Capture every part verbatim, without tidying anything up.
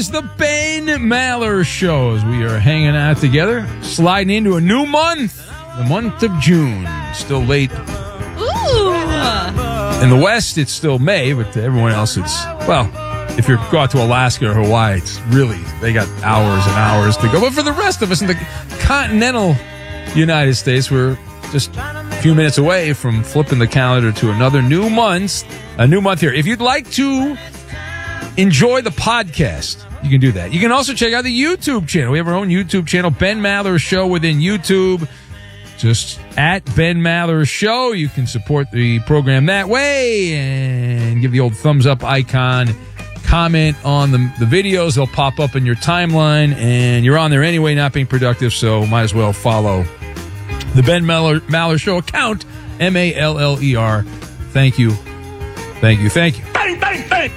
is the Ben Maller Show as we are hanging out together, sliding into a new month, the month of June. Still late. Ooh. In the West, it's still May, but to everyone else, it's, well, if you go out to Alaska or Hawaii, it's really, they got hours and hours to go. But for the rest of us in the continental United States, we're just a few minutes away from flipping the calendar to another new month, a new month here. If you'd like to enjoy the podcast, you can do that. You can also check out the YouTube channel. We have our own YouTube channel, Ben Maller Show within YouTube. Just at Ben Maller Show. You can support the program that way and give the old thumbs up icon. Comment on the, the videos. They'll pop up in your timeline, and you're on there anyway, not being productive, so might as well follow the Ben Maller, Maller Show account, M A L L E R. Thank you. Thank you. Thank you. Bang, bang, bang.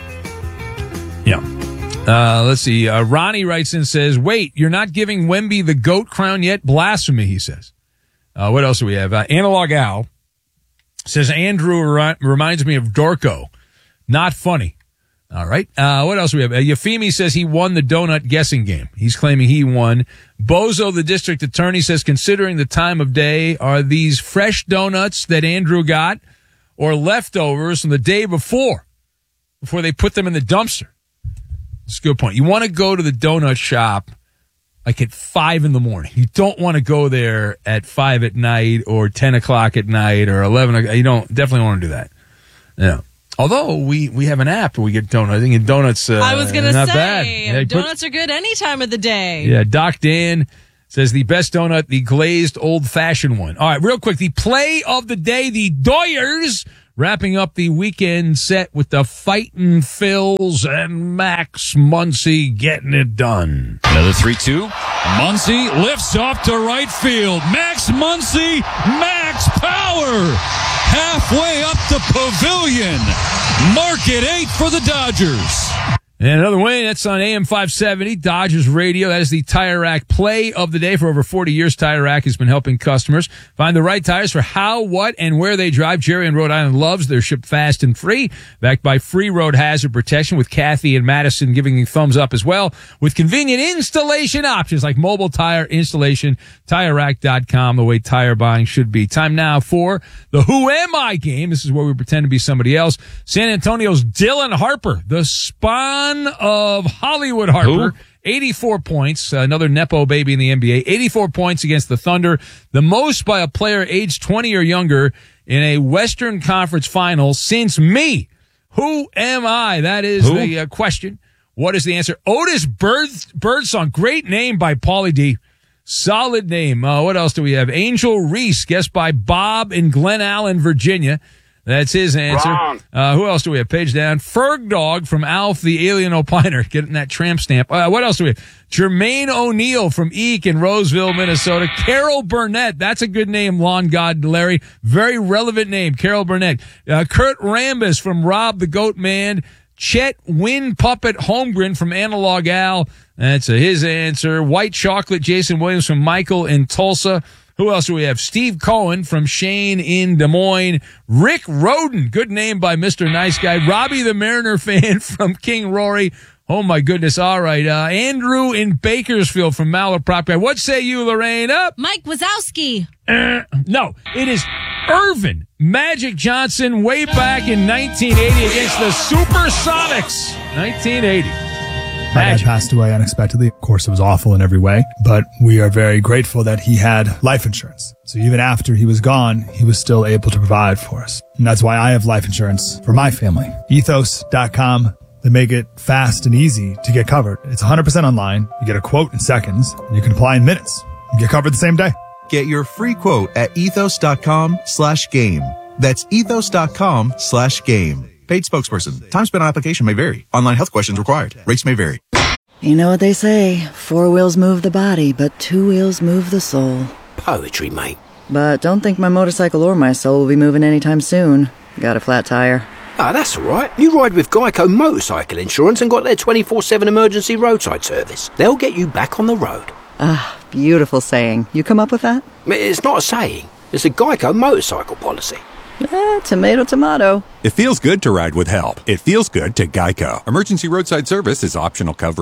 Yeah. Uh, let's see. Uh, Ronnie writes in and says, wait, you're not giving Wemby the GOAT crown yet? Blasphemy, he says. Uh, what else do we have? Uh, Analog Al says, Andrew re- reminds me of Dorco. Not funny. All right. Uh, what else do we have? Uh, Yafimi says he won the donut guessing game. He's claiming he won. Bozo, the district attorney, says, considering the time of day, are these fresh donuts that Andrew got or leftovers from the day before, before they put them in the dumpster? That's a good point. You want to go to the donut shop like at five in the morning. You don't want to go there at five at night or ten o'clock at night or eleven o'clock. You don't, definitely want to do that. Yeah. Although we, we have an app where we get donuts. I think donuts, uh, I was going to say, bad. Yeah, donuts put, are good any time of the day. Yeah. Doc Dan says the best donut, the glazed old fashioned one. All right. Real quick. The play of the day, the Doyers, wrapping up the weekend set with the Fightin' Phils and Max Muncy getting it done. Another three two. Muncy lifts off to right field. Max Muncy, max power. Halfway up the pavilion. Market eight for the Dodgers. And another win, that's on A M five seventy, Dodgers Radio. That is the Tire Rack play of the day. For over forty years, Tire Rack has been helping customers find the right tires for how, what, and where they drive. Jerry in Rhode Island loves. They're shipped fast and free, backed by free road hazard protection, with Kathy and Madison giving you thumbs up as well, with convenient installation options like mobile tire installation. Tire Rack dot com, the way tire buying should be. Time now for the Who Am I game. This is where we pretend to be somebody else. San Antonio's Dylan Harper, the spawn of Hollywood Harper. Who? eighty-four points, uh, another Nepo baby in the N B A. eighty-four points against the Thunder, the most by a player aged twenty or younger in a Western Conference final since me. Who am I? That is Who? the uh, question. What is the answer? Otis Bird, Birdsong. Great name by Paulie D. Solid name. Uh, what else do we have? Angel Reese, guessed by Bob in Glen Allen, Virginia. That's his answer. Wrong. Uh, who else do we have? Page down. Ferg Dog from Alf, the Alien Opiner, getting that tramp stamp. Uh, what else do we have? Jermaine O'Neal from Eek in Roseville, Minnesota. Carol Burnett. That's a good name, Lawn God Larry. Very relevant name, Carol Burnett. Uh, Kurt Rambis from Rob the Goat Man. Chet Wind Puppet Holmgren from Analog Al. That's uh, his answer. White Chocolate Jason Williams from Michael in Tulsa. Who else do we have? Steve Cohen from Shane in Des Moines. Rick Roden, good name by Mister Nice Guy. Robbie the Mariner fan from King Rory. Oh, my goodness. All right. Uh, Andrew in Bakersfield from Malaprop Guy. What say you, Lorraine? Up. Mike Wazowski. Uh, no, it is Irvin Magic Johnson way back in nineteen eighty against the Supersonics. nineteen eighty. My dad passed away unexpectedly. Of course, it was awful in every way, but we are very grateful that he had life insurance. So even after he was gone, he was still able to provide for us. And that's why I have life insurance for my family. ethos dot com. They make it fast and easy to get covered. It's one hundred percent online. You get a quote in seconds, and you can apply in minutes. You get covered the same day. Get your free quote at ethos dot com slash game. That's ethos dot com slash game. Paid spokesperson. Time spent on application may vary. Online health questions required. Rates may vary. You know what they say, four wheels move the body, but two wheels move the soul. Poetry, mate. But don't think my motorcycle or my soul will be moving anytime soon. Got a flat tire. Ah, that's all right. You ride with Geico Motorcycle Insurance and got their twenty-four seven emergency roadside service. They'll get you back on the road. Ah, beautiful saying. You come up with that? It's not a saying. It's a Geico motorcycle policy. Eh, tomato, tomato. It feels good to ride with help. It feels good to Geico. Emergency roadside service is optional coverage.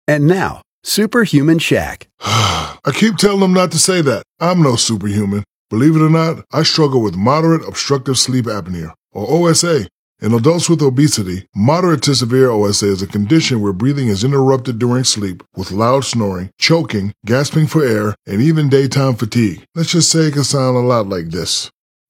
And now, Superhuman Shaq. I keep telling them not to say that. I'm no superhuman. Believe it or not, I struggle with moderate obstructive sleep apnea, or O S A. In adults with obesity, moderate to severe O S A is a condition where breathing is interrupted during sleep with loud snoring, choking, gasping for air, and even daytime fatigue. Let's just say it can sound a lot like this.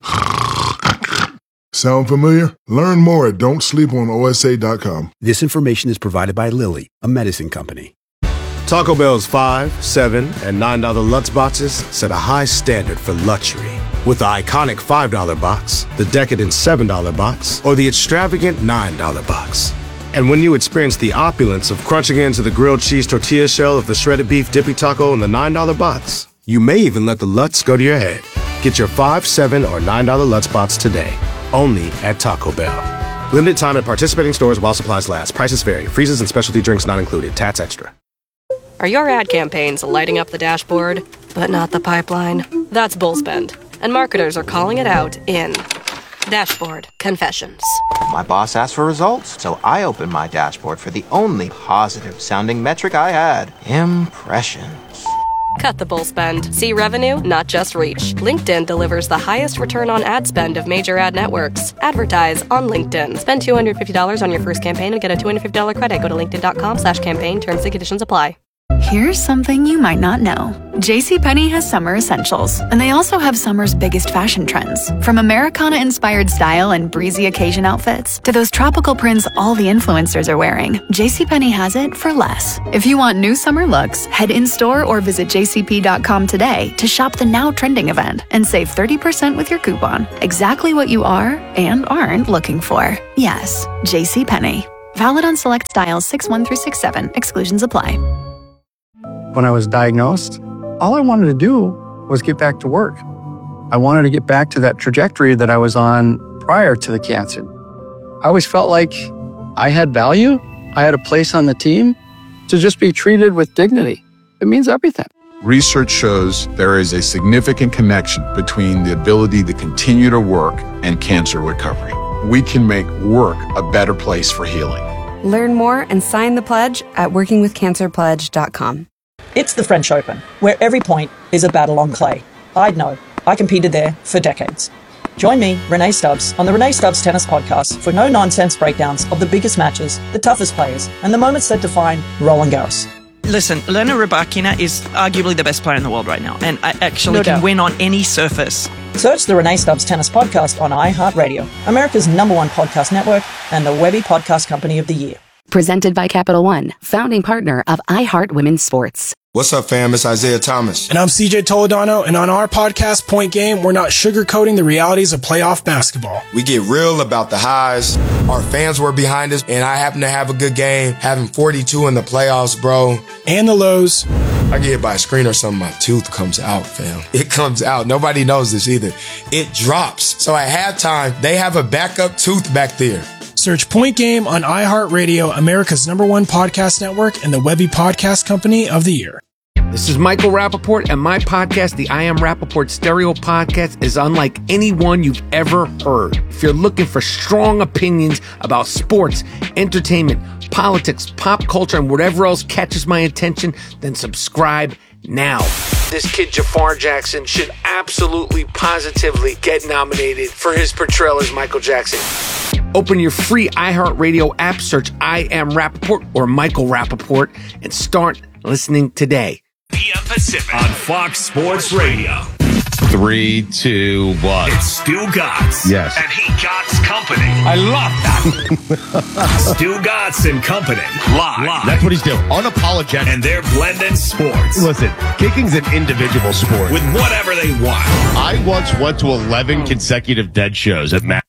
Sound familiar? Learn more at don't sleep on O S A dot com. This information is provided by Lilly, a medicine company. Taco Bell's five, seven, and nine dollar Lutz boxes set a high standard for luxury. With the iconic five dollar box, the decadent seven dollar box, or the extravagant nine dollar box. And when you experience the opulence of crunching into the grilled cheese tortilla shell of the shredded beef dippy taco in the nine dollar box, you may even let the Lutz go to your head. Get your five, seven, or nine dollar Lutz box today. Only at Taco Bell. Limited time at participating stores while supplies last. Prices vary. Freezes and specialty drinks not included. Tats extra. Are your ad campaigns lighting up the dashboard, but not the pipeline? That's Bullspend, and marketers are calling it out in Dashboard Confessions. My boss asked for results, so I opened my dashboard for the only positive-sounding metric I had, impressions. Cut the bull spend. See revenue, not just reach. LinkedIn delivers the highest return on ad spend of major ad networks. Advertise on LinkedIn. Spend two hundred fifty dollars on your first campaign and get a two hundred fifty dollars credit. Go to linkedin.com slash campaign. Terms and conditions apply. Here's something you might not know. JCPenney has summer essentials, and they also have summer's biggest fashion trends. From Americana-inspired style and breezy occasion outfits to those tropical prints all the influencers are wearing, JCPenney has it for less. If you want new summer looks, head in-store or visit j c p dot com today to shop the now trending event and save thirty percent with your coupon. Exactly what you are and aren't looking for. Yes, JCPenney. Valid on select styles six one through six seven. Exclusions apply. When I was diagnosed, all I wanted to do was get back to work. I wanted to get back to that trajectory that I was on prior to the cancer. I always felt like I had value, I had a place on the team. To just be treated with dignity, it means everything. Research shows there is a significant connection between the ability to continue to work and cancer recovery. We can make work a better place for healing. Learn more and sign the pledge at working with cancer pledge dot com. It's the French Open, where every point is a battle on clay. I'd know. I competed there for decades. Join me, Renee Stubbs, on the Renee Stubbs Tennis Podcast for no-nonsense breakdowns of the biggest matches, the toughest players, and the moments that define Roland Garros. Listen, Elena Rybakina is arguably the best player in the world right now, and I actually No can doubt. win on any surface. Search the Renee Stubbs Tennis Podcast on iHeartRadio, America's number one podcast network, and the Webby Podcast Company of the Year. Presented by Capital One, founding partner of iHeart Women's Sports. What's up, fam? It's Isaiah Thomas. And I'm C J Toledano, and on our podcast, Point Game, we're not sugarcoating the realities of playoff basketball. We get real about the highs. Our fans were behind us, and I happen to have a good game, having forty-two in the playoffs, bro. And the lows. I get hit by a screen or something, my tooth comes out, fam. It comes out. Nobody knows this either. It drops. So at halftime, they have a backup tooth back there. Search Point Game on iHeartRadio, America's number one podcast network, and the Webby Podcast Company of the Year. This is Michael Rappaport, and my podcast, the I Am Rappaport Stereo Podcast, is unlike any one you've ever heard. If you're looking for strong opinions about sports, entertainment, politics, pop culture, and whatever else catches my attention, then subscribe now. This kid, Jafar Jackson, should absolutely, positively get nominated for his portrayal as Michael Jackson. Open your free iHeartRadio app, search I Am Rappaport or Michael Rappaport, and start listening today. P M Pacific on Fox Sports Radio. Three, two, one. It's Stu Gatz. Yes. And he Gatz Company. I love that. Stu Gatz and Company. Live. Live. That's what he's doing. Unapologetic. And they're blending sports. Listen, kicking's an individual sport. With whatever they want. I once went to eleven consecutive dead shows at Matt.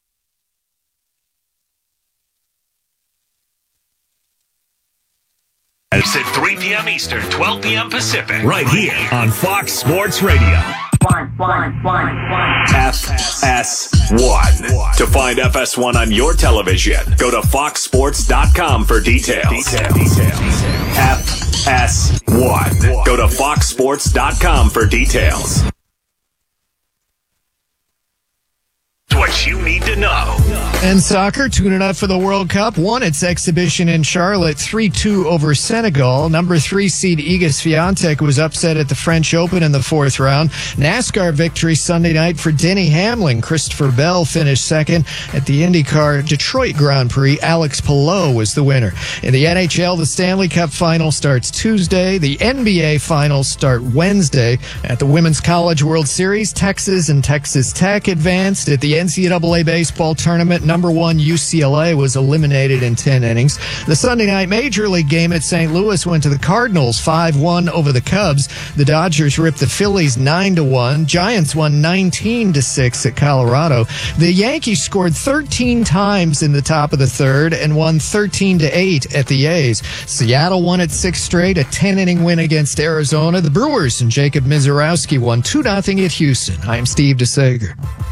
It's at three p.m. Eastern, twelve p.m. Pacific. Right here on Fox Sports Radio. One, one, one, one. F S one. To find F S one on your television, go to fox sports dot com for details. Details. Details. F S one. Go to fox sports dot com for details. what you need to know. And soccer, tuning up for the World Cup, won its exhibition in Charlotte three two over Senegal. Number three seed Iga Swiatek was upset at the French Open in the fourth round. NASCAR victory Sunday night for Denny Hamlin. Christopher Bell finished second at the IndyCar Detroit Grand Prix. Alex Palou was the winner. In the N H L, the Stanley Cup final starts Tuesday. The N B A finals start Wednesday. At the Women's College World Series, Texas and Texas Tech advanced. At the N C double A baseball tournament, number one U C L A was eliminated in ten innings. The Sunday night Major League game at Saint Louis went to the Cardinals five one over the Cubs. The Dodgers ripped the Phillies nine to one. Giants won nineteen to six at Colorado. The Yankees scored thirteen times in the top of the third and won thirteen to eight at the A's. Seattle won its sixth straight, a ten-inning win against Arizona. The Brewers and Jacob Mizorowski won two nothing at Houston. I'm Steve DeSager.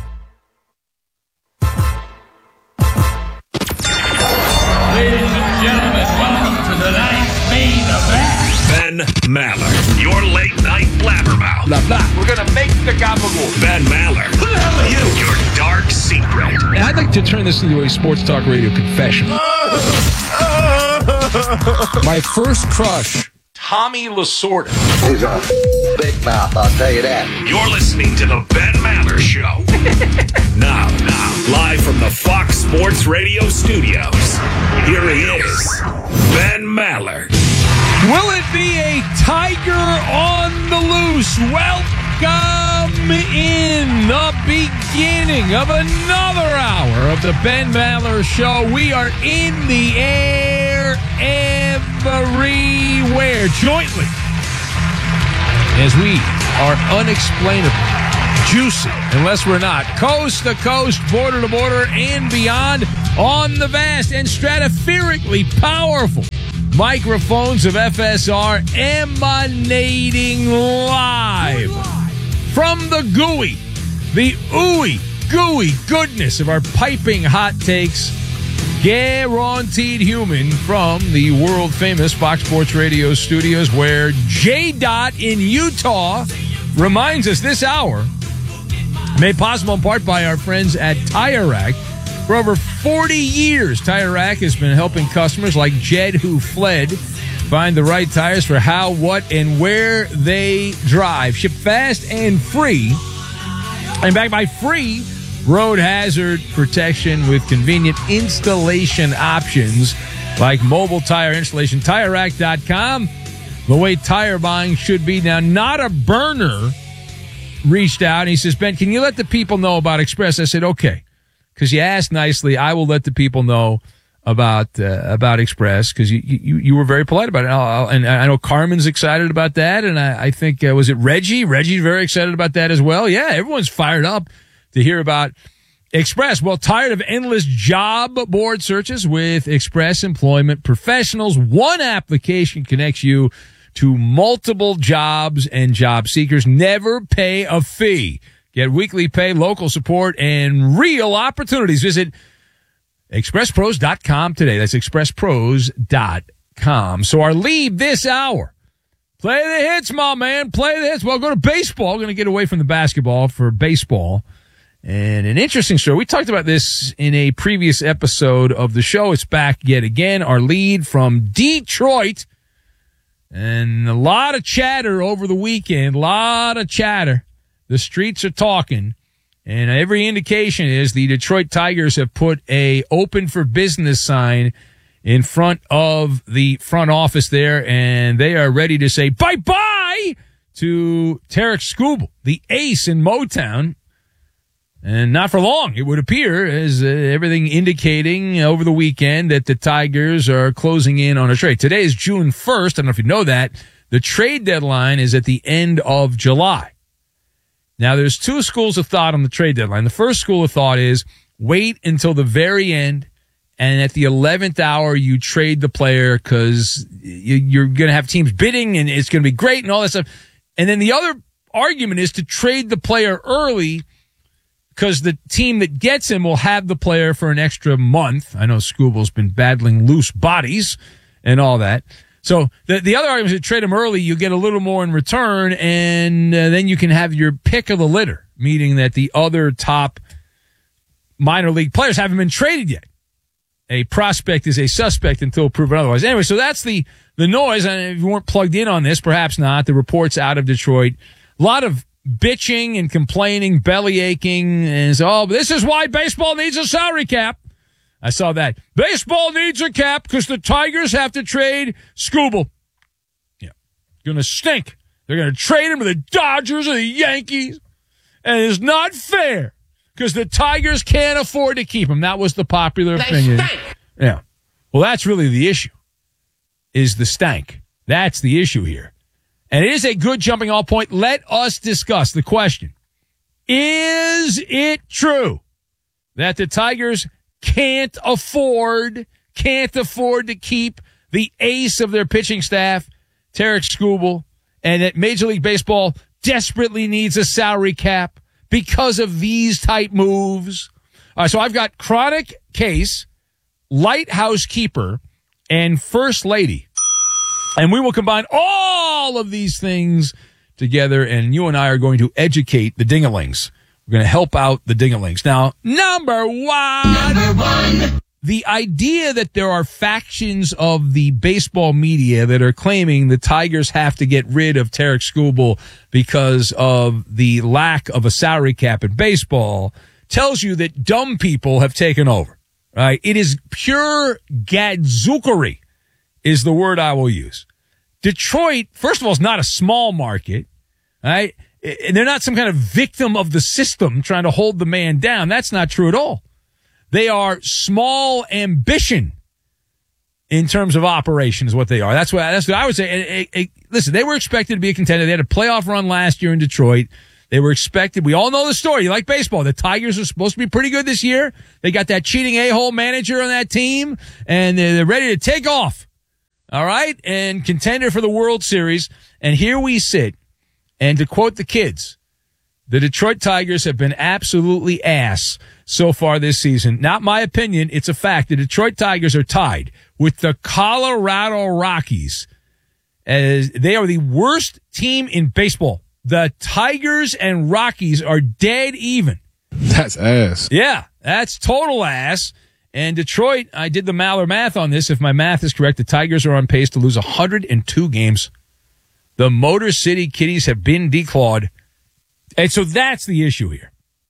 Ladies and gentlemen, welcome to tonight's main event. Ben Maller, your late night blabbermouth. Blah, blah. We're going to make the gabagool. Ben Maller. Who the hell are you? Your dark secret. I'd like to turn this into a sports talk radio confession. My first crush, Tommy Lasorda. He's a big mouth, I'll tell you that. You're listening to the Ben Maller Show. now, now, live from the Fox Sports Radio studios, here he is, Ben Maller. Will it be a tiger on the loose? Welcome in the beginning of another hour of the Ben Maller Show. We are in the air everywhere, jointly, as we are unexplainable, juicy, unless we're not, coast to coast, border to border, and beyond, on the vast and stratospherically powerful microphones of F S R, emanating live from the gooey, the ooey, gooey goodness of our piping hot takes, guaranteed human, from the world-famous Fox Sports Radio studios, where J-Dot in Utah reminds us this hour, made possible in part by our friends at Tire Rack. For over forty years, Tire Rack has been helping customers like Jed, who fled, find the right tires for how, what, and where they drive. Ship fast and free. And backed by free road hazard protection with convenient installation options like mobile tire installation. Tire Rack dot com, the way tire buying should be. Now, Not a Burner reached out and he says, Ben, can you let the people know about Express? I said, okay. Because you asked nicely, I will let the people know about uh, about Express, because you, you you were very polite about it. I'll, I'll, and I know Carmen's excited about that, and I, I think, uh, was it Reggie? Reggie's very excited about that as well. Yeah, everyone's fired up to hear about Express. Well, tired of endless job board searches? With Express Employment Professionals, one application connects you to multiple jobs and job seekers. Never pay a fee. Get weekly pay, local support, and real opportunities. Visit express pros dot com today. That's express pros dot com. So our lead this hour, play the hits, my man. Play the hits. Well, go to baseball. We're going to get away from the basketball for baseball. And an interesting story. We talked about this in a previous episode of the show. It's back yet again. Our lead from Detroit. And a lot of chatter over the weekend. A lot of chatter. The streets are talking, and every indication is the Detroit Tigers have put a open for business sign in front of the front office there, and they are ready to say bye-bye to Tarek Skubal, the ace in Motown. And not for long, it would appear, as uh, everything indicating over the weekend that the Tigers are closing in on a trade. Today is June first. I don't know if you know that. The trade deadline is at the end of July. Now, there's two schools of thought on the trade deadline. The first school of thought is wait until the very end, and at the eleventh hour, you trade the player because you're going to have teams bidding, and it's going to be great and all that stuff. And then the other argument is to trade the player early because the team that gets him will have the player for an extra month. I know Scubal's been battling loose bodies and all that. So the the other argument is to trade him early, you get a little more in return, and uh, then you can have your pick of the litter, meaning that the other top minor league players haven't been traded yet. A prospect is a suspect until proven otherwise. Anyway, so that's the, the noise. And if you weren't plugged in on this, perhaps not. The reports out of Detroit. A lot of bitching and complaining, belly aching. And so, oh, this is why baseball needs a salary cap. I saw that. Baseball needs a cap because the Tigers have to trade Skubal. Yeah. Going to stink. They're going to trade him to the Dodgers or the Yankees. And it's not fair. Because the Tigers can't afford to keep him. That was the popular They opinion. stink. Yeah. Well, that's really the issue, is the stank. That's the issue here. And it is a good jumping off point. Let us discuss the question. Is it true that the Tigers can't afford, can't afford to keep the ace of their pitching staff, Tarik Skubal, and that Major League Baseball desperately needs a salary cap because of these type moves? All right, so I've got Chronic Case, Lighthouse Keeper, and First Lady. And we will combine all of these things together, and you and I are going to educate the dingalings. We're going to help out the dingalings. Now, number one. Number one. The idea that there are factions of the baseball media that are claiming the Tigers have to get rid of Tarik Skubal because of the lack of a salary cap in baseball tells you that dumb people have taken over, right? It is pure gadzookery is the word I will use. Detroit, first of all, is not a small market, right? And they're not some kind of victim of the system trying to hold the man down. That's not true at all. They are small ambition in terms of operation is what they are. That's what, that's what I would say. And, and, and, listen, they were expected to be a contender. They had a playoff run last year in Detroit. They were expected. We all know the story. You like baseball. The Tigers are supposed to be pretty good this year. They got that cheating a-hole manager on that team, and they're, they're ready to take off. All right? And contender for the World Series. And here we sit. And to quote the kids, the Detroit Tigers have been absolutely ass so far this season. Not my opinion. It's a fact. The Detroit Tigers are tied with the Colorado Rockies as they are the worst team in baseball. The Tigers and Rockies are dead even. That's ass. Yeah, that's total ass. And Detroit, I did the Maller math on this. If my math is correct, the Tigers are on pace to lose one hundred two games. The Motor City Kitties have been declawed. And so that's the issue here.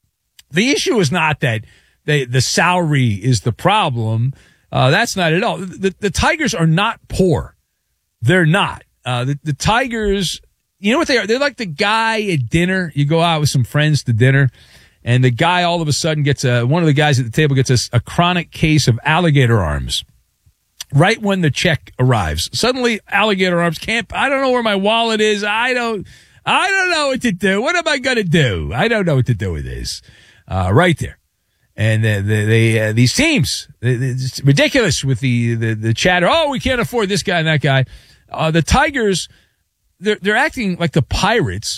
The issue is not that they, the salary is the problem. Uh, that's not at all. The, the Tigers are not poor. They're not. Uh, the, the Tigers, you know what they are? They're like the guy at dinner. You go out with some friends to dinner, and the guy all of a sudden gets a, one of the guys at the table gets a, a chronic case of alligator arms. Right when the check arrives, suddenly alligator arms can't, I don't know where my wallet is. I don't, I don't know what to do. What am I going to do? I don't know what to do with this. Uh, right there. And uh, they, they uh, these teams, it's ridiculous with the, the, the chatter. Oh, we can't afford this guy and that guy. Uh, the Tigers, they're, they're acting like the Pirates,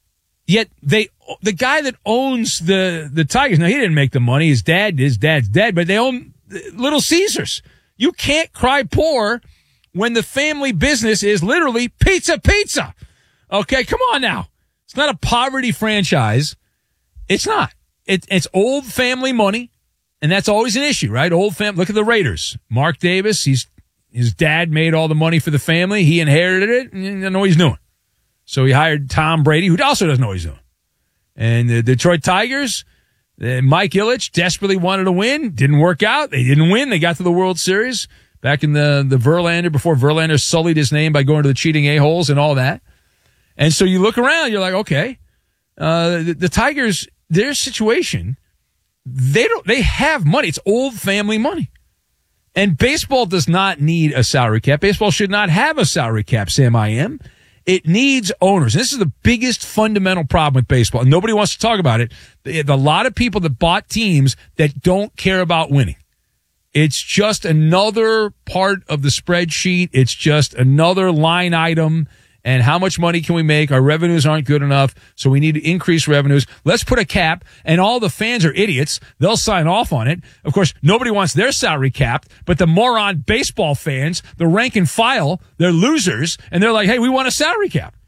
yet they, the guy that owns the, the Tigers, now he didn't make the money. His dad, his dad's dead, but they own Little Caesars. You can't cry poor when the family business is literally pizza, pizza. Okay, come on now. It's not a poverty franchise. It's not. It, it's old family money, and that's always an issue, right? Old family. Look at the Raiders. Mark Davis, he's his dad made all the money for the family. He inherited it, and he doesn't know what he's doing. So he hired Tom Brady, who also doesn't know what he's doing. And the Detroit Tigers, uh, Mike Ilitch desperately wanted to win. Didn't work out. They didn't win. They got to the World Series back in the, the Verlander, before Verlander sullied his name by going to the cheating a-holes and all that. And so you look around, you're like, okay, uh, the, the Tigers, their situation, they don't, they have money. It's old family money. And baseball does not need a salary cap. Baseball should not have a salary cap, Sam I am. It needs owners. And this is the biggest fundamental problem with baseball. And nobody wants to talk about it. There's a lot of people that bought teams that don't care about winning. It's just another part of the spreadsheet. It's just another line item. And how much money can we make? Our revenues aren't good enough, so we need to increase revenues. Let's put a cap, and all the fans are idiots. They'll sign off on it. Of course, nobody wants their salary capped, but the moron baseball fans, the rank and file, they're losers, and they're like, hey, we want a salary cap.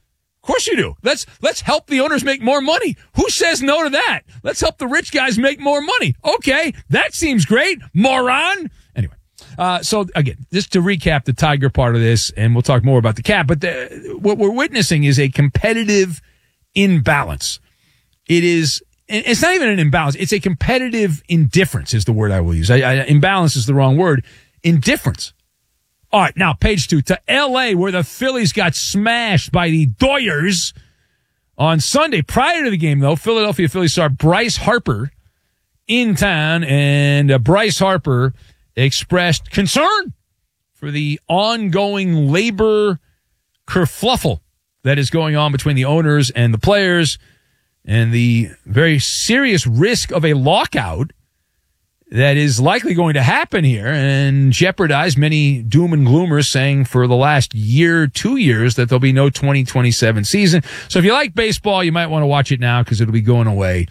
course you do. Let's let's help the owners make more money. Who says no to that? Let's help the rich guys make more money. Okay, that seems great, moron. Anyway, uh, so again, just to recap the Tiger part of this, and we'll talk more about the cap, but the, what we're witnessing is a competitive imbalance. It is, it's not even an imbalance. It's a competitive indifference is the word I will use. I, I, imbalance is the wrong word. Indifference. All right, now page two to L A, where the Phillies got smashed by the Doyers on Sunday. Prior to the game, though, Philadelphia Phillies star Bryce Harper in town, and uh, Bryce Harper expressed concern for the ongoing labor kerfluffle that is going on between the owners and the players, and the very serious risk of a lockout that is likely going to happen here and jeopardize many doom and gloomers saying for the last year, two years, that there'll be no twenty twenty-seven season. So if you like baseball, you might want to watch it now because it'll be going away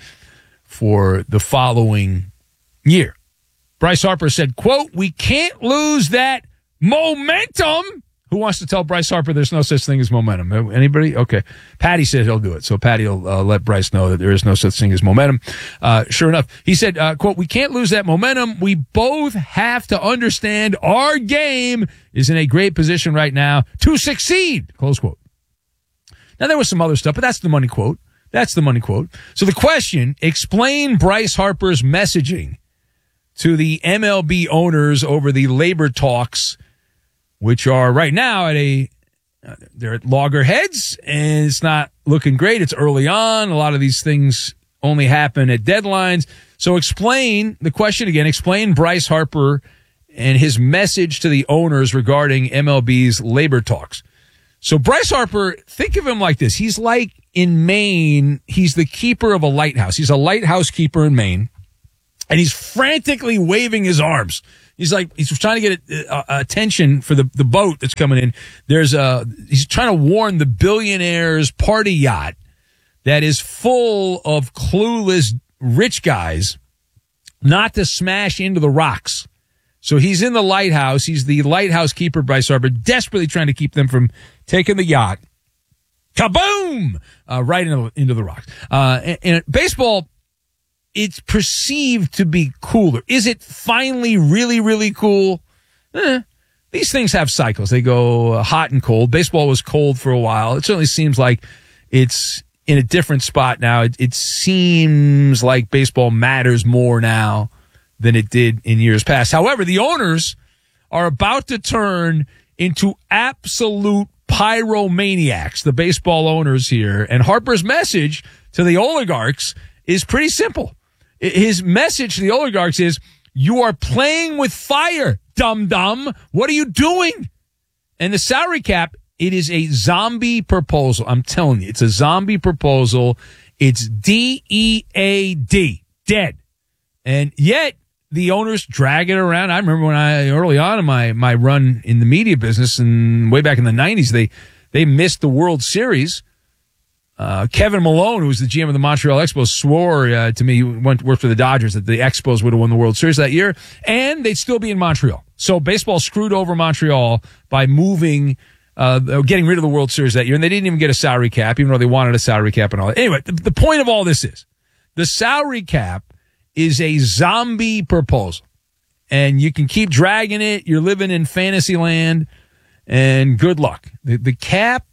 for the following year. Bryce Harper said, quote, "We can't lose that momentum." Who wants to tell Bryce Harper there's no such thing as momentum? Anybody? Okay. Patty said he'll do it. So Patty will uh, let Bryce know that there is no such thing as momentum. Uh, sure enough, he said, uh, quote, "We can't lose that momentum. We both have to understand our game is in a great position right now to succeed." Close quote. Now, there was some other stuff, but that's the money quote. That's the money quote. So the question, explain Bryce Harper's messaging to the M L B owners over the labor talks, which are right now at a, uh, they're at loggerheads, and it's not looking great. It's early on. A lot of these things only happen at deadlines. So explain, the question again, explain Bryce Harper and his message to the owners regarding M L B's labor talks. So Bryce Harper, think of him like this. He's like in Maine, he's the keeper of a lighthouse. He's a lighthouse keeper in Maine, and he's frantically waving his arms. He's like, he's trying to get uh, attention for the, the boat that's coming in. There's a, he's trying to warn the billionaire's party yacht that is full of clueless rich guys not to smash into the rocks. So he's in the lighthouse. He's the lighthouse keeper, Bryce Harper, desperately trying to keep them from taking the yacht. Kaboom! Uh, right into, into the rocks. Uh, and, and baseball, it's perceived to be cooler. Is it finally really, really cool? Eh, these things have cycles. They go uh, hot and cold. Baseball was cold for a while. It certainly seems like it's in a different spot now. It, it seems like baseball matters more now than it did in years past. However, the owners are about to turn into absolute pyromaniacs, the baseball owners here. And Harper's message to the oligarchs is pretty simple. His message to the oligarchs is, you are playing with fire, dum-dum. What are you doing? And the salary cap, it is a zombie proposal. I'm telling you, it's a zombie proposal. It's D E A D, dead. And yet, the owners drag it around. I remember when I, early on in my, my run in the media business, and way back in the nineties, they, they missed the World Series. Uh, Kevin Malone, who was the G M of the Montreal Expos, swore uh, to me, he went to work for the Dodgers, that the Expos would have won the World Series that year, and they'd still be in Montreal. So baseball screwed over Montreal by moving, uh, getting rid of the World Series that year, and they didn't even get a salary cap, even though they wanted a salary cap and all that. Anyway, the, the point of all this is, the salary cap is a zombie proposal, and you can keep dragging it. You're living in fantasy land, and good luck. The, the cap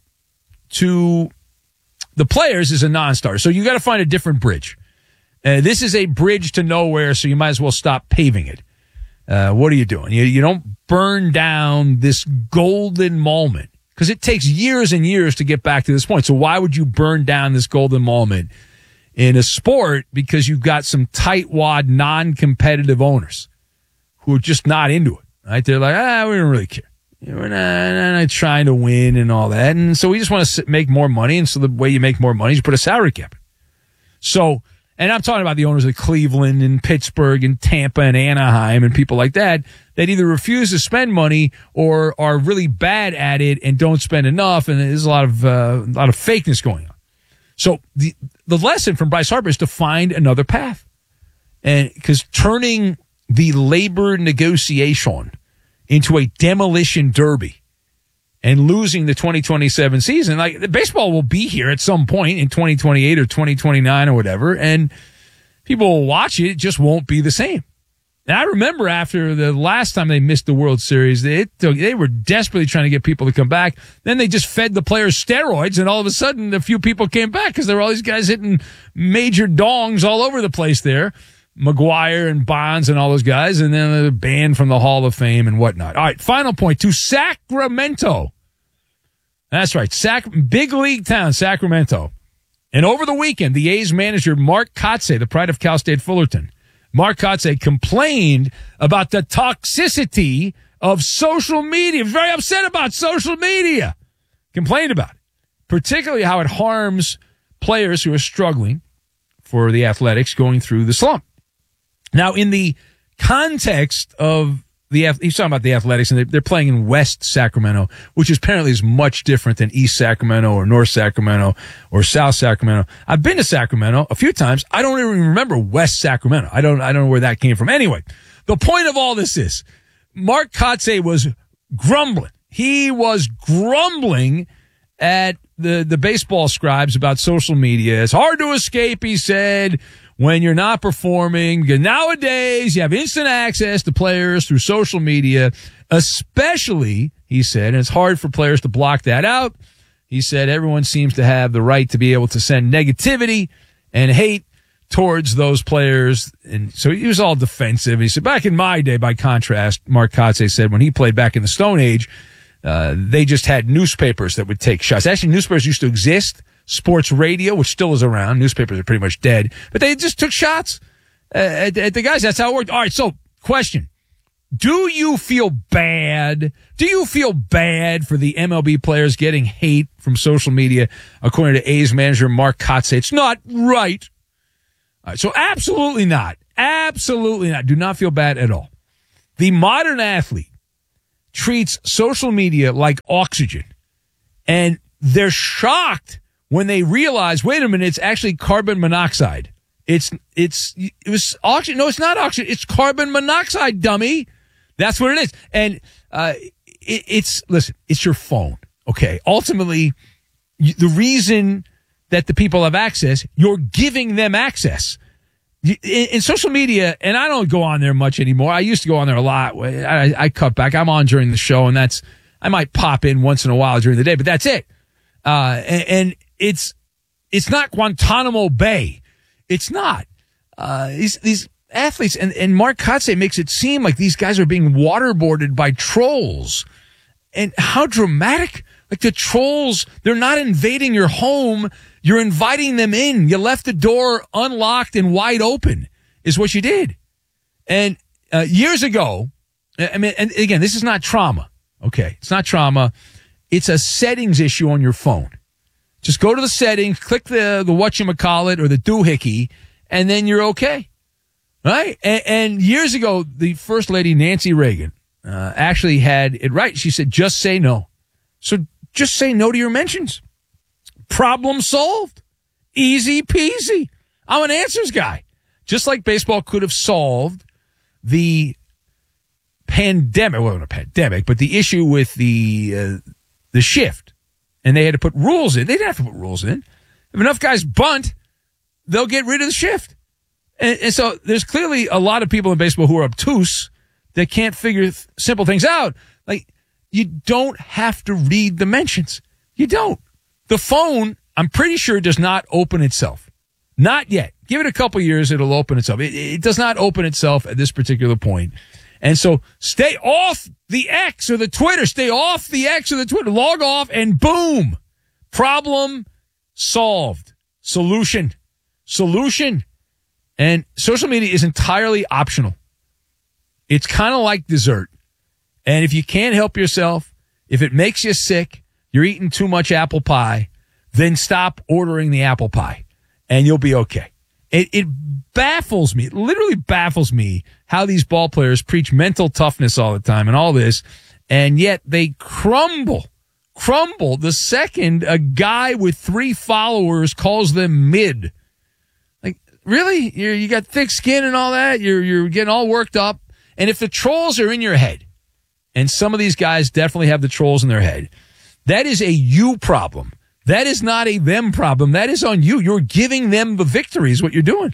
to the players is a non-starter, so you got to find a different bridge. Uh, this is a bridge to nowhere, so you might as well stop paving it. Uh, what are you doing? You, you don't burn down this golden moment, because it takes years and years to get back to this point. So why would you burn down this golden moment in a sport because you've got some tightwad, non-competitive owners who are just not into it, right? They're like, ah, we don't really care. You know, we're not, not, not trying to win and all that. And so we just want to make more money. And so the way you make more money is you put a salary cap. So, and I'm talking about the owners of Cleveland and Pittsburgh and Tampa and Anaheim and people like that, that either refuse to spend money or are really bad at it and don't spend enough. And there's a lot of, uh, a lot of fakeness going on. So the, the lesson from Bryce Harper is to find another path. And because turning the labor negotiation into a demolition derby and losing the twenty twenty-seven season. Like, the baseball will be here at some point in twenty twenty-eight or twenty twenty-nine or whatever, and people will watch it. It just won't be the same. And I remember after the last time they missed the World Series, they, they were desperately trying to get people to come back. Then they just fed the players steroids, and all of a sudden a few people came back because there were all these guys hitting major dongs all over the place there. McGuire and Bonds and all those guys, and then they're banned from the Hall of Fame and whatnot. All right, final point to Sacramento. That's right, Sac- big league town, Sacramento. And over the weekend, the A's manager, Mark Kotsay, the pride of Cal State Fullerton, Mark Kotsay complained about the toxicity of social media. Very upset about social media. Complained about it. Particularly how it harms players who are struggling for the Athletics going through the slump. Now, in the context of the, he's talking about the Athletics, and they're playing in West Sacramento, which apparently is much different than East Sacramento or North Sacramento or South Sacramento. I've been to Sacramento a few times. I don't even remember West Sacramento. I don't, I don't know where that came from. Anyway, the point of all this is Mark Kotsay was grumbling. He was grumbling at the, the baseball scribes about social media. It's hard to escape, he said, when you're not performing. Nowadays, you have instant access to players through social media, especially, he said, and it's hard for players to block that out. He said everyone seems to have the right to be able to send negativity and hate towards those players. And so he was all defensive. He said, back in my day, by contrast, Mark Kotsay said, when he played back in the Stone Age, uh, they just had newspapers that would take shots. Actually, newspapers used to exist. Sports radio, which still is around. Newspapers are pretty much dead. But they just took shots uh, at, at the guys. That's how it worked. All right, so question. Do you feel bad? Do you feel bad for the M L B players getting hate from social media, according to A's manager Mark Kotsay? It's not right. All right, so absolutely not. Absolutely not. Do not feel bad at all. The modern athlete treats social media like oxygen, and they're shocked when they realize, wait a minute, it's actually carbon monoxide. It's, it's, it was oxygen. No, it's not oxygen. It's carbon monoxide, dummy. That's what it is. And, uh, it, it's, listen, it's your phone. Okay. Ultimately, you, the reason that the people have access, you're giving them access. In, in social media, and I don't go on there much anymore. I used to go on there a lot. I, I cut back. I'm on during the show, and that's, I might pop in once in a while during the day, but that's it. Uh, and, and it's, it's not Guantanamo Bay. It's not. Uh, these, these athletes, and, and Mark Kotsay makes it seem like these guys are being waterboarded by trolls. And how dramatic. Like, the trolls, they're not invading your home. You're inviting them in. You left the door unlocked and wide open is what you did. And, uh, years ago, I mean, and again, this is not trauma. Okay. It's not trauma. It's a settings issue on your phone. Just go to the settings, click the, the whatchamacallit or the doohickey, and then you're okay. Right? And, and years ago, the First Lady, Nancy Reagan, uh, actually had it right. She said, just say no. So just say no to your mentions. Problem solved. Easy peasy. I'm an answers guy. Just like baseball could have solved the pandemic, well, not a pandemic, but the issue with the, uh, the shift. And they had to put rules in. They didn't have to put rules in. If enough guys bunt, they'll get rid of the shift. And, and so there's clearly a lot of people in baseball who are obtuse that can't figure th- simple things out. Like, you don't have to read the mentions. You don't. The phone, I'm pretty sure, does not open itself. Not yet. Give it a couple years, it'll open itself. It, it does not open itself at this particular point. And so stay off the X or the Twitter. Stay off the X or the Twitter. Log off and boom. Problem solved. Solution. Solution. And social media is entirely optional. It's kind of like dessert. And if you can't help yourself, if it makes you sick, you're eating too much apple pie, then stop ordering the apple pie and you'll be okay. It, it baffles me. It literally baffles me how these ball players preach mental toughness all the time and all this, and yet they crumble, crumble the second a guy with three followers calls them mid. Like, really? You're, you got thick skin and all that? You're, you're getting all worked up? And if the trolls are in your head, and some of these guys definitely have the trolls in their head, That is a you problem. That is not a them problem. That is on you. You're giving them the victory is what you're doing.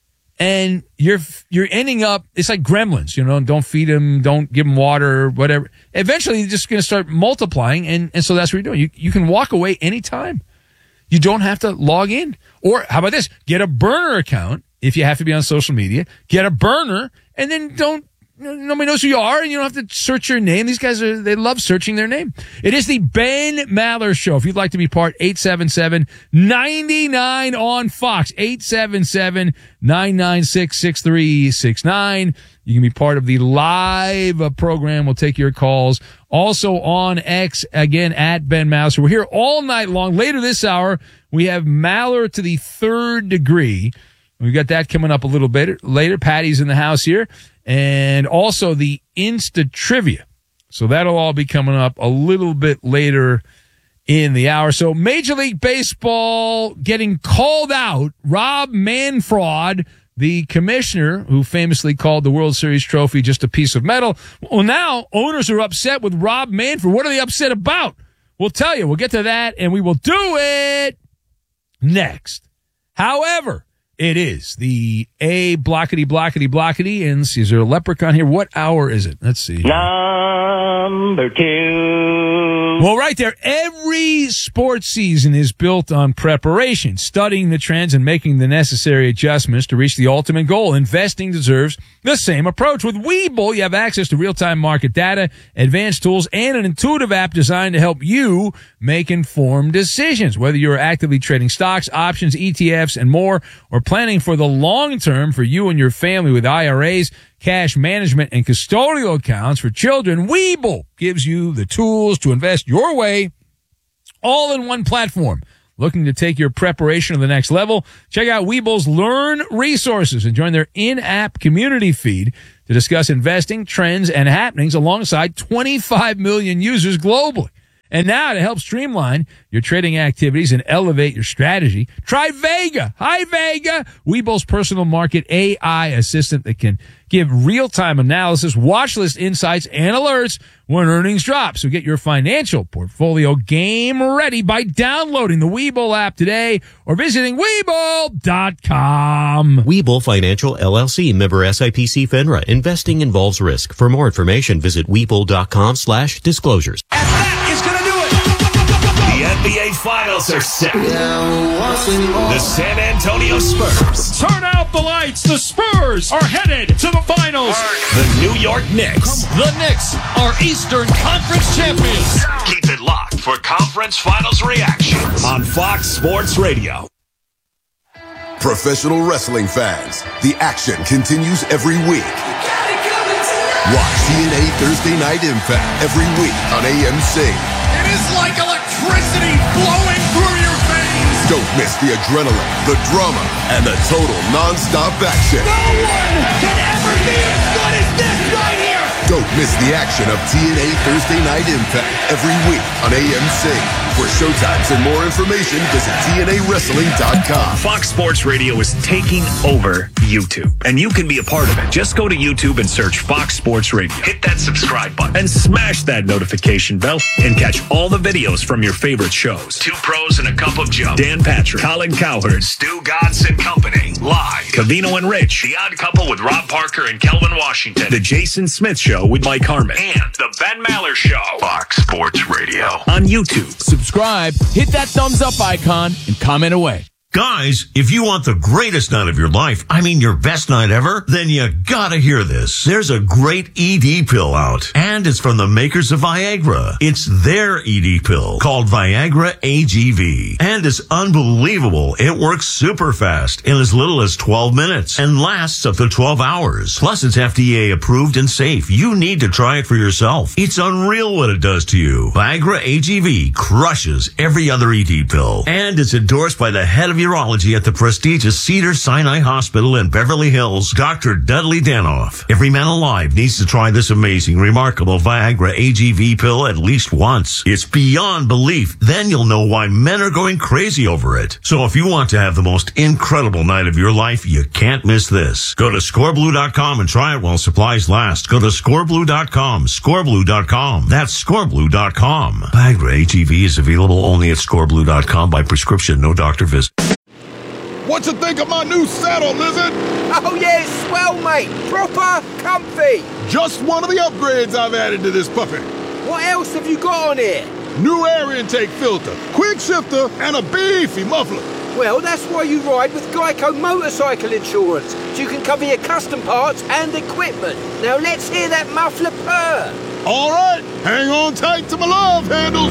And you're you're ending up, it's like gremlins, you know, don't feed them, don't give them water, whatever. Eventually, you're just going to start multiplying, and, and so that's what you're doing. You, you can walk away anytime. You don't have to log in. Or how about this? Get a burner account if you have to be on social media. Get a burner, and then don't, nobody knows who you are, and you don't have to search your name. These guys, are they love searching their name. It is the Ben Maller Show. If you'd like to be part, eight seven seven, nine nine on Fox, eight seven seven, nine nine six, six three six nine. You can be part of the live uh, program. We'll take your calls. Also on X, again, at Ben Maller. So we're here all night long. Later this hour, we have Maller to the third degree. We've got that coming up a little bit later. Patty's in the house here. And also the Insta Trivia. So that'll all be coming up a little bit later in the hour. So Major League Baseball getting called out. Rob Manfred, the commissioner who famously called the World Series trophy just a piece of metal. Well, now owners are upset with Rob Manfred. What are they upset about? We'll tell you. We'll get to that, and we will do it next. However, it is the A blockety blockety blockety, and see, is there a leprechaun here? What hour is it? Let's see. Number two. Well, right there, every sports season is built on preparation, studying the trends and making the necessary adjustments to reach the ultimate goal. Investing deserves the same approach. With Webull, you have access to real-time market data, advanced tools, and an intuitive app designed to help you make informed decisions. Whether you're actively trading stocks, options, E T Fs, and more, or planning for the long term for you and your family with I R As, cash management, and custodial accounts for children, Webull gives you the tools to invest your way, all in one platform. Looking to take your preparation to the next level? Check out Webull's Learn resources and join their in-app community feed to discuss investing, trends, and happenings alongside twenty-five million users globally. And now to help streamline your trading activities and elevate your strategy, try Vega. Hi, Vega. Webull's personal market A I assistant that can give real-time analysis, watch list insights, and alerts when earnings drop. So get your financial portfolio game ready by downloading the Webull app today or visiting Webull dot com. Webull Financial, L L C, member S I P C FINRA. Investing involves risk. For more information, visit Webull dot com slash disclosures. The N B A Finals are set. The San Antonio Spurs. Turn out the lights. The Spurs are headed to the finals. The New York Knicks. The Knicks are Eastern Conference champions. Keep it locked for conference finals reactions on Fox Sports Radio. Professional wrestling fans, the action continues every week. Watch T N A Thursday Night Impact every week on A M C. It is like electricity flowing through your veins. Don't miss the adrenaline, the drama, and the total non-stop action. No one can ever be as good as this right here. Don't miss the action of T N A Thursday Night Impact every week on A M C. For showtimes and more information, visit T N A wrestling dot com. Fox Sports Radio is taking over YouTube, and you can be a part of it. Just go to YouTube and search Fox Sports Radio. Hit that subscribe button and smash that notification bell and catch all the videos from your favorite shows. Two Pros and a Cup of Joe. Dan Patrick, Colin Cowherd, Stu Godson Company. Live. Cavino and Rich. The Odd Couple with Rob Parker and Kelvin Washington. The Jason Smith Show with Mike Harmon. And The Ben Maller Show. Fox Sports Radio. On YouTube. Subscribe, hit that thumbs up icon, and comment away. Guys, if you want the greatest night of your life, I mean your best night ever, then you gotta hear this. There's a great E D pill out, and it's from the makers of Viagra. It's their E D pill called Viagra A G V, and it's unbelievable. It works super fast in as little as twelve minutes and lasts up to twelve hours. Plus, it's F D A approved and safe. You need to try it for yourself. It's unreal what it does to you. Viagra A G V crushes every other E D pill, and it's endorsed by the head of your urology at the prestigious Cedars-Sinai Hospital in Beverly Hills, Doctor Dudley Danoff. Every man alive needs to try this amazing, remarkable Viagra A G V pill at least once. It's beyond belief. Then you'll know why men are going crazy over it. So if you want to have the most incredible night of your life, you can't miss this. Go to score blue dot com and try it while supplies last. Go to score blue dot com, score blue dot com. That's score blue dot com. Viagra A G V is available only at score blue dot com by prescription, no doctor visit. What you think of my new saddle, Lizard? Oh yeah, it's swell, mate. Proper comfy. Just one of the upgrades I've added to this puppy. What else have you got on here? New air intake filter, quick shifter, and a beefy muffler. Well, that's why you ride with Geico Motorcycle Insurance, so you can cover your custom parts and equipment. Now let's hear that muffler purr. All right, hang on tight to my love handles.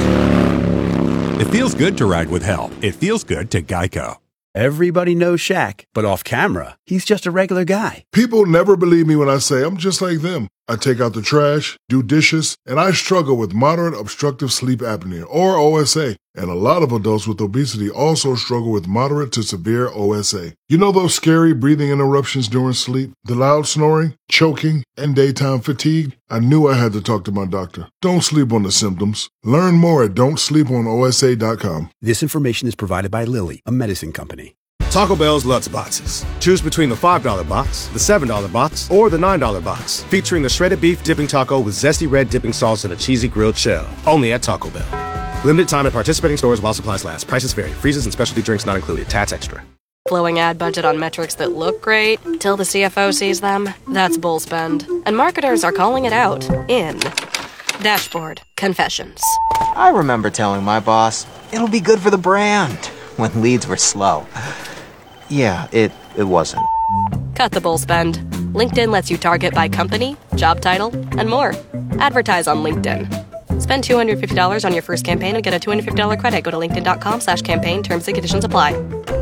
It feels good to ride with help. It feels good to Geico. Everybody knows Shaq, but off camera, he's just a regular guy. People never believe me when I say I'm just like them. I take out the trash, do dishes, and I struggle with moderate obstructive sleep apnea, or O S A. And a lot of adults with obesity also struggle with moderate to severe O S A. You know those scary breathing interruptions during sleep, the loud snoring, choking, and daytime fatigue? I knew I had to talk to my doctor. Don't sleep on the symptoms. Learn more at don't sleep on O S A dot com. This information is provided by Lilly, a medicine company. Taco Bell's Lutz Boxes. Choose between the five dollar box, the seven dollar box, or the nine dollar box, featuring the shredded beef dipping taco with zesty red dipping sauce and a cheesy grilled shell. Only at Taco Bell. Limited time at participating stores while supplies last. Prices vary. Freezes and specialty drinks not included. Tax extra. Flowing ad budget on metrics that look great till the C F O sees them. That's bull spend. And marketers are calling it out in Dashboard Confessions. I remember telling my boss, it'll be good for the brand, when leads were slow. Yeah, it, it wasn't. Cut the bull spend. LinkedIn lets you target by company, job title, and more. Advertise on LinkedIn. Spend two hundred fifty dollars on your first campaign and get a two hundred fifty dollars credit. Go to linkedin.com slash campaign. Terms and conditions apply.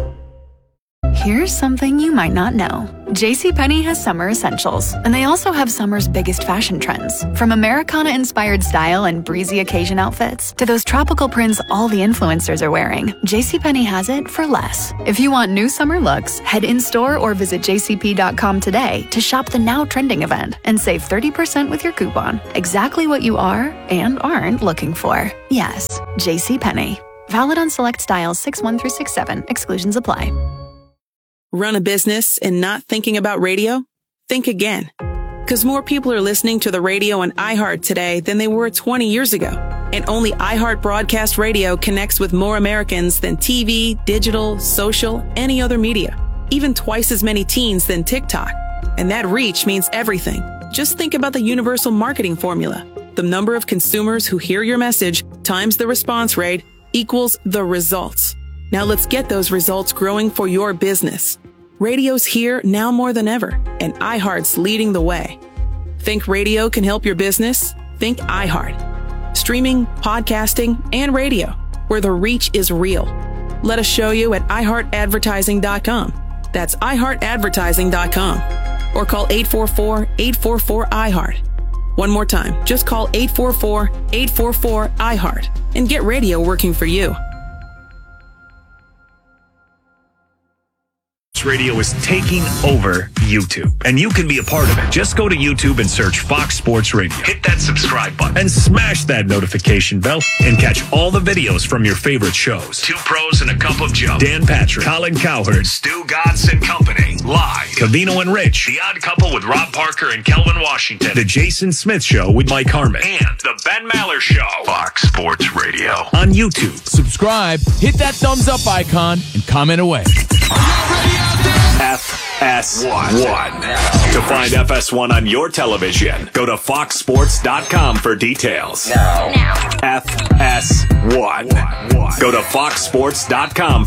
Here's something you might not know. JCPenney has summer essentials, and they also have summer's biggest fashion trends. From Americana-inspired style and breezy occasion outfits to those tropical prints all the influencers are wearing, JCPenney has it for less. If you want new summer looks, head in-store or visit j c p dot com today to shop the now trending event and save thirty percent with your coupon. Exactly what you are and aren't looking for. Yes, JCPenney. Valid on select styles six one through six seven. Exclusions apply. Run a business and not thinking about radio? Think again. Because more people are listening to the radio on iHeart today than they were twenty years ago. And only iHeart Broadcast Radio connects with more Americans than T V, digital, social, any other media. Even twice as many teens than TikTok. And that reach means everything. Just think about the universal marketing formula. The number of consumers who hear your message times the response rate equals the results. Now let's get those results growing for your business. Radio's here now more than ever, and iHeart's leading the way. Think radio can help your business? Think iHeart. Streaming, podcasting, and radio, where the reach is real. Let us show you at i heart advertising dot com. That's i heart advertising dot com. Or call eight four four, eight four four, I heart. One more time, just call eight four four, eight four four, I heart and get radio working for you. Radio is taking over YouTube, and you can be a part of it. Just go to YouTube and search Fox Sports Radio. Hit that subscribe button and smash that notification bell and catch all the videos from your favorite shows. Two Pros and a Cup of Joe. Dan Patrick, Colin Cowherd, Stu Godson and Company. Live. Cavino and Rich. The Odd Couple with Rob Parker and Kelvin Washington. The Jason Smith Show with Mike Harmon. And The Ben Maller Show. Fox Sports Radio. On YouTube. Subscribe, hit that thumbs up icon, and comment away. F S one. To find F S one on your television, go to fox sports dot com for details. Now. F S one. Go to fox sports dot com